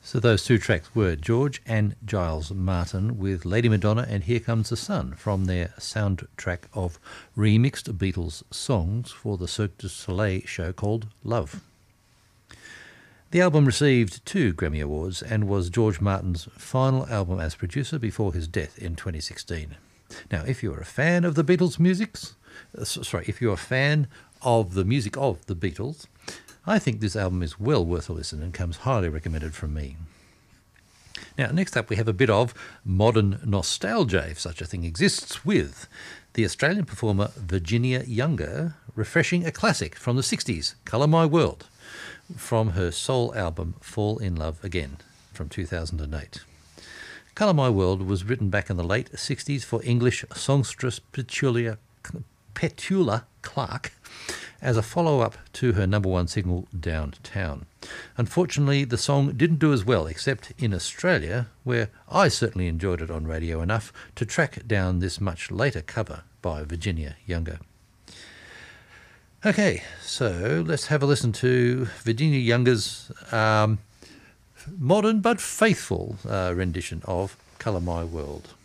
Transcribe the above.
So those two tracks were George and Giles Martin with Lady Madonna and Here Comes the Sun from their soundtrack of remixed Beatles songs for the Cirque du Soleil show called Love. The album received 2 Grammy Awards and was George Martin's final album as producer before his death in 2016. Now, if you're a fan of the Beatles' if you're a fan of the music of the Beatles, I think this album is well worth a listen and comes highly recommended from me. Now, next up we have a bit of modern nostalgia, if such a thing exists, with the Australian performer Virginia Younger refreshing a classic from the 60s, Colour My World, from her soul album Fall in Love Again from 2008. Colour My World was written back in the late 60s for English songstress Petula Clark as a follow-up to her number 1 single, Downtown. Unfortunately, the song didn't do as well, except in Australia, where I certainly enjoyed it on radio enough to track down this much later cover by Virginia Younger. Okay, so let's have a listen to Virginia Younger's modern but faithful rendition of Colour My World.